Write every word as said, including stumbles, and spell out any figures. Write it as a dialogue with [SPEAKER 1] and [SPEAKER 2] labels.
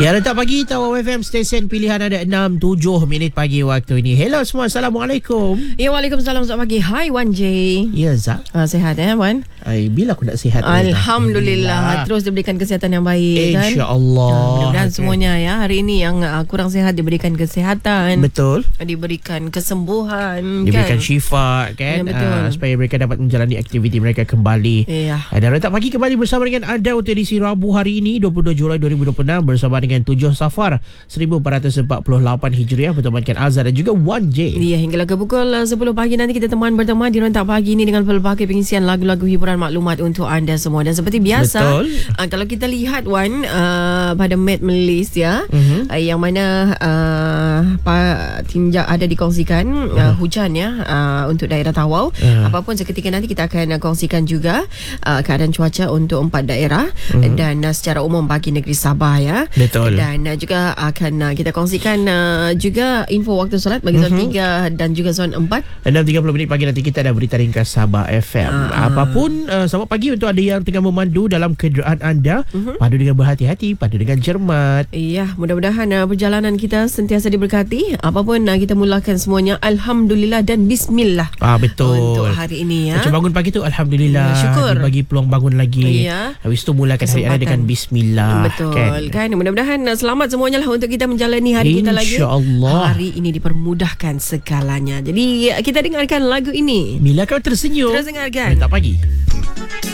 [SPEAKER 1] Ya, letak pagi Tawau F M, stesen pilihan ada enam tujuh minit pagi waktu ini. Hello semua, Assalamualaikum.
[SPEAKER 2] Ya, Waalaikumsalam, selamat pagi. Hai Wan J.
[SPEAKER 1] Ya, Zak.
[SPEAKER 2] Uh, sihat eh Wan?
[SPEAKER 1] Ay, bila aku nak sihat?
[SPEAKER 2] Alhamdulillah. Terus diberikan kesihatan yang baik kan?
[SPEAKER 1] InsyaAllah.
[SPEAKER 2] Uh, mudah-mudahan
[SPEAKER 1] okay.
[SPEAKER 2] semuanya ya. Hari ini yang uh, kurang sihat diberikan kesihatan.
[SPEAKER 1] Betul.
[SPEAKER 2] Diberikan kesembuhan.
[SPEAKER 1] Diberikan
[SPEAKER 2] kan?
[SPEAKER 1] syifa kan?
[SPEAKER 2] Ya, betul.
[SPEAKER 1] Uh, supaya mereka dapat menjalani aktiviti mereka kembali.
[SPEAKER 2] Ya.
[SPEAKER 1] Uh, dan letak pagi kembali bersama dengan anda untuk edisi Rabu hari ini dua puluh dua Julai dua ribu dua puluh enam bersama dengan tujuh Safar seribu empat ratus empat puluh lapan Hijriah bertemankan Azhar dan juga Wan J.
[SPEAKER 2] Ya, hinggalah ke pukul sepuluh pagi nanti kita teman berteman di Rentak Pagi ini dengan pelbagai pengisian lagu-lagu hiburan maklumat untuk anda semua. Dan seperti biasa, uh, kalau kita lihat Wan, uh, pada Met Melis ya, uh-huh. uh, yang mana uh, tinjak ada dikongsikan uh, uh-huh. hujan ya uh, untuk daerah Tawau. Uh-huh. Apapun seketika nanti kita akan uh, kongsikan juga uh, keadaan cuaca untuk empat daerah uh-huh. dan uh, secara umum bagi negeri Sabah ya.
[SPEAKER 1] Betul.
[SPEAKER 2] Dan uh, juga akan uh, kita kongsikan uh, juga info waktu solat bagi zon uh-huh. tiga dan juga zon empat.
[SPEAKER 1] enam tiga puluh minit pagi nanti kita ada berita ringkas Sabah F M. Uh-huh. Apapun uh, selamat pagi untuk anda yang tengah memandu dalam kenderaan anda. Uh-huh. Padu dengan berhati-hati, padu dengan cermat.
[SPEAKER 2] Iya, mudah-mudahan uh, perjalanan kita sentiasa diberkati. Apapun uh, kita mulakan semuanya alhamdulillah dan bismillah.
[SPEAKER 1] Ah, betul.
[SPEAKER 2] Untuk hari ini ya.
[SPEAKER 1] Macam bangun pagi tu alhamdulillah.
[SPEAKER 2] Ya, syukur.
[SPEAKER 1] Bagi peluang bangun lagi.
[SPEAKER 2] Ya.
[SPEAKER 1] Habis tu mulakan hari anda dengan bismillah.
[SPEAKER 2] Betul
[SPEAKER 1] kan.
[SPEAKER 2] kan. Mudah-mudahan uh, selamat semuanya lah untuk kita menjalani hari kita lagi.
[SPEAKER 1] InsyaAllah.
[SPEAKER 2] Hari ini dipermudahkan segalanya. Jadi uh, kita dengarkan lagu ini.
[SPEAKER 1] Bila kau tersenyum.
[SPEAKER 2] Terus dengarkan.
[SPEAKER 1] Letak pagi.